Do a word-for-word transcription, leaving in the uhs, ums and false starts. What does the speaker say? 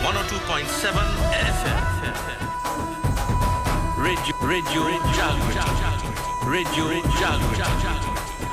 one oh two point seven F M. Radio, Radio Jagra. Radio Jagra.